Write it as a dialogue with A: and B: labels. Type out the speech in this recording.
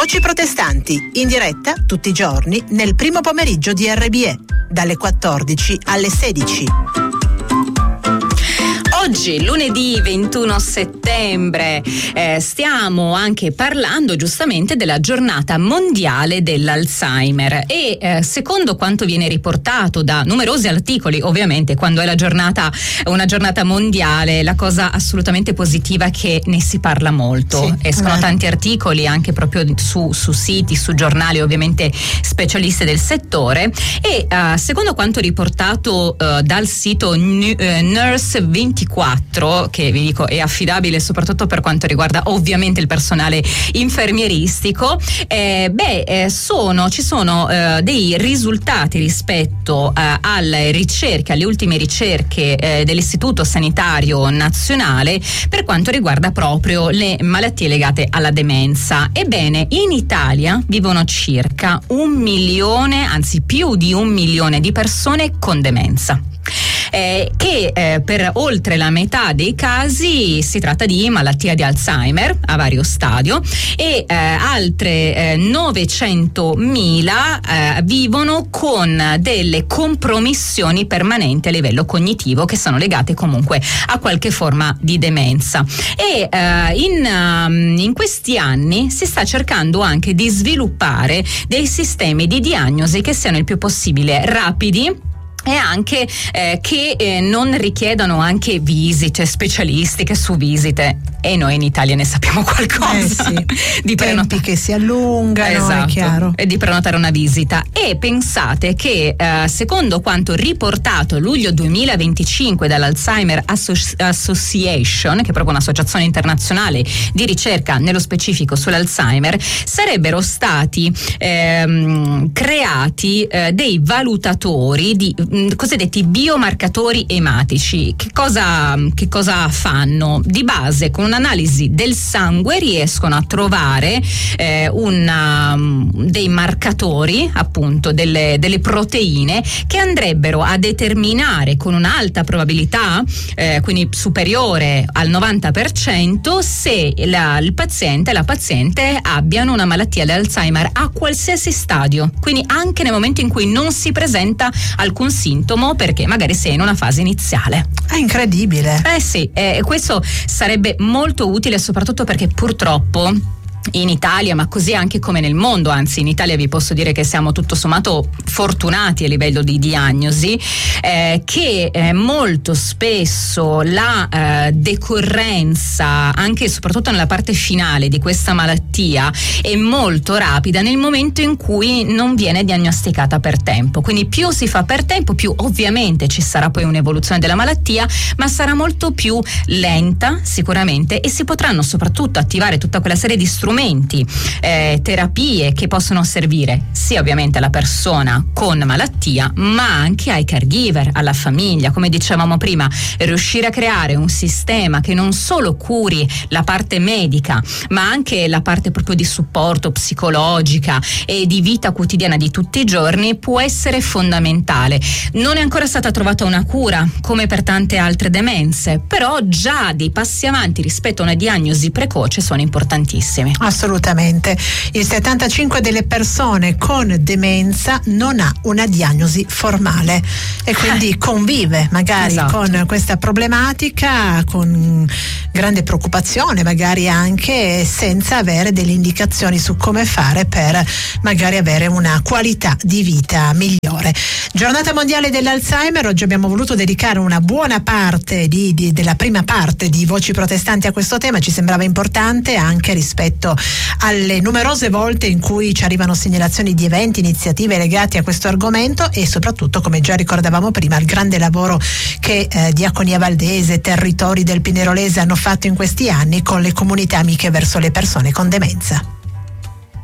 A: Voci protestanti, in diretta tutti i giorni nel primo pomeriggio di RBE, dalle 14 alle 16.
B: Oggi, lunedì 21 settembre, stiamo anche parlando giustamente della giornata mondiale dell'Alzheimer e secondo quanto viene riportato da numerosi articoli, ovviamente quando è una giornata mondiale, la cosa assolutamente positiva è che ne si parla molto. Sì, escono tanti articoli anche proprio su siti, su giornali ovviamente specialisti del settore e secondo quanto riportato dal sito Nurse 24, che vi dico è affidabile soprattutto per quanto riguarda ovviamente il personale infermieristico, ci sono dei risultati rispetto alle ultime ricerche dell'Istituto Sanitario Nazionale per quanto riguarda proprio le malattie legate alla demenza. Ebbene, in Italia vivono circa 1 milione, anzi più di 1 milione di persone con demenza. Che per oltre la metà dei casi si tratta di malattia di Alzheimer a vario stadio e altre 900.000 vivono con delle compromissioni permanenti a livello cognitivo che sono legate comunque a qualche forma di demenza e in questi anni si sta cercando anche di sviluppare dei sistemi di diagnosi che siano il più possibile rapidi e anche che non richiedano anche visite specialistiche su visite, e noi in Italia ne sappiamo qualcosa di
A: tempi che si allungano,
B: esatto,
A: è chiaro,
B: e di prenotare una visita. E pensate che secondo quanto riportato a luglio 2025 dall'Alzheimer Association, che è proprio un'associazione internazionale di ricerca nello specifico sull'Alzheimer, sarebbero stati creati dei valutatori di cosiddetti biomarcatori ematici. Che cosa fanno? Di base, con un'analisi del sangue riescono a trovare dei marcatori, appunto delle proteine che andrebbero a determinare con un'alta probabilità, quindi superiore al 90%, se il paziente e la paziente abbiano una malattia dell'Alzheimer a qualsiasi stadio, quindi anche nel momento in cui non si presenta alcun sintomo, perché magari sei in una fase iniziale.
A: È incredibile.
B: Sì, questo sarebbe molto utile, soprattutto perché purtroppo in Italia, ma così anche come nel mondo, anzi in Italia vi posso dire che siamo tutto sommato fortunati a livello di diagnosi, che molto spesso la decorrenza, anche e soprattutto nella parte finale di questa malattia, è molto rapida nel momento in cui non viene diagnosticata per tempo. Quindi più si fa per tempo, più ovviamente ci sarà poi un'evoluzione della malattia, ma sarà molto più lenta sicuramente, e si potranno soprattutto attivare tutta quella serie di strumenti, terapie che possono servire sia ovviamente alla persona con malattia, ma anche ai caregiver, alla famiglia. Come dicevamo prima, riuscire a creare un sistema che non solo curi la parte medica, ma anche la parte proprio di supporto psicologica e di vita quotidiana di tutti i giorni può essere fondamentale. Non è ancora stata trovata una cura come per tante altre demenze, però già dei passi avanti rispetto a una diagnosi precoce sono importantissimi.
A: Assolutamente. Il 75% delle persone con demenza non ha una diagnosi formale e quindi convive magari con questa problematica con grande preoccupazione, magari anche senza avere delle indicazioni su come fare per magari avere una qualità di vita migliore. Giornata mondiale dell'Alzheimer. Oggi abbiamo voluto dedicare una buona parte della prima parte di Voci Protestanti a questo tema. Ci sembrava importante anche rispetto alle numerose volte in cui ci arrivano segnalazioni di eventi, iniziative legate a questo argomento e soprattutto, come già ricordavamo prima, il grande lavoro che Diaconia Valdese, Territori del Pinerolese hanno fatto in questi anni con le comunità amiche verso le persone con demenza.